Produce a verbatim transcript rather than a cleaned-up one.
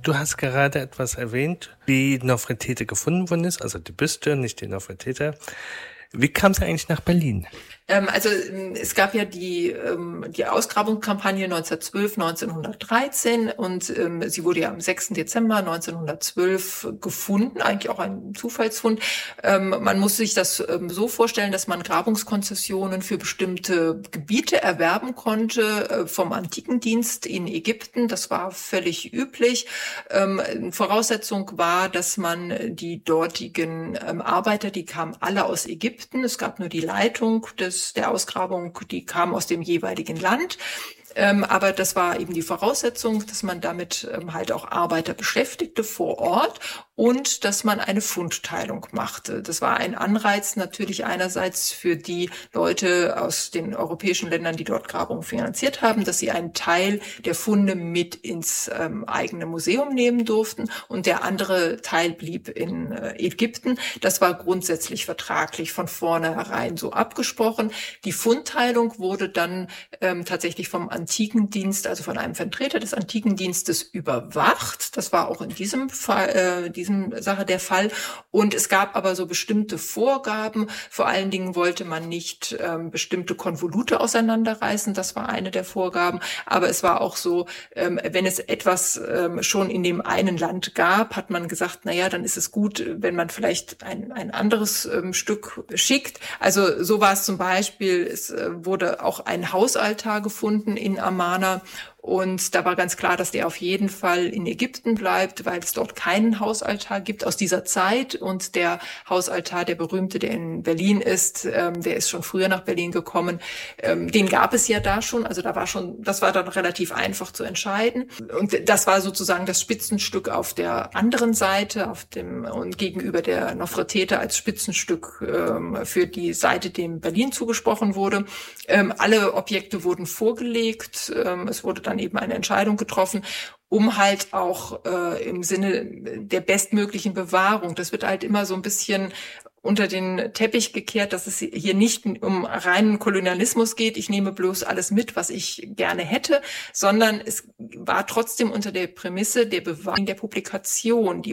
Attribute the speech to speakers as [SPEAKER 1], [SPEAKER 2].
[SPEAKER 1] Du hast gerade etwas erwähnt, wie Nofretete gefunden worden ist, also die Büste, nicht die Nofretete. Wie kam sie eigentlich nach Berlin?
[SPEAKER 2] Ähm, also es gab ja die ähm, die Ausgrabungskampagne neunzehnhundertzwölf, neunzehnhundertdreizehn und ähm, sie wurde ja am sechsten Dezember neunzehnhundertzwölf gefunden, eigentlich auch ein Zufallsfund. Ähm, man muss sich das ähm, so vorstellen, dass man Grabungskonzessionen für bestimmte Gebiete erwerben konnte äh, vom Antikendienst in Ägypten. Das war völlig üblich. Ähm, Voraussetzung war, dass man die dortigen ähm, Arbeiter, die kamen alle aus Ägypten. Es gab nur die Leitung des der Ausgrabung, die kam aus dem jeweiligen Land. Ähm, aber das war eben die Voraussetzung, dass man damit ähm, halt auch Arbeiter beschäftigte vor Ort und dass man eine Fundteilung machte. Das war ein Anreiz natürlich einerseits für die Leute aus den europäischen Ländern, die dort Grabungen finanziert haben, dass sie einen Teil der Funde mit ins ähm, eigene Museum nehmen durften und der andere Teil blieb in äh, Ägypten. Das war grundsätzlich vertraglich von vornherein so abgesprochen. Die Fundteilung wurde dann ähm, tatsächlich vom Antikendienst, also von einem Vertreter des Antikendienstes überwacht. Das war auch in diesem Fall, äh, diesem Sache der Fall. Und es gab aber so bestimmte Vorgaben. Vor allen Dingen wollte man nicht ähm, bestimmte Konvolute auseinanderreißen. Das war eine der Vorgaben. Aber es war auch so, ähm, wenn es etwas ähm, schon in dem einen Land gab, hat man gesagt, na ja, dann ist es gut, wenn man vielleicht ein, ein anderes ähm, Stück schickt. Also so war es zum Beispiel, es äh, wurde auch ein Hausaltar gefunden in Amarna. Und da war ganz klar, dass der auf jeden Fall in Ägypten bleibt, weil es dort keinen Hausaltar gibt aus dieser Zeit. Und der Hausaltar, der berühmte, der in Berlin ist, ähm, der ist schon früher nach Berlin gekommen. Ähm, den gab es ja da schon. Also da war schon, das war dann relativ einfach zu entscheiden. Und das war sozusagen das Spitzenstück auf der anderen Seite, auf dem und gegenüber der Nofretete als Spitzenstück ähm, für die Seite, dem Berlin zugesprochen wurde. Ähm, alle Objekte wurden vorgelegt. Ähm, es wurde dann eben eine Entscheidung getroffen, um halt auch äh, im Sinne der bestmöglichen Bewahrung. Das wird halt immer so ein bisschen unter den Teppich gekehrt, dass es hier nicht um reinen Kolonialismus geht. Ich nehme bloß alles mit, was ich gerne hätte, sondern es war trotzdem unter der Prämisse der Bewahrung der Publikation, die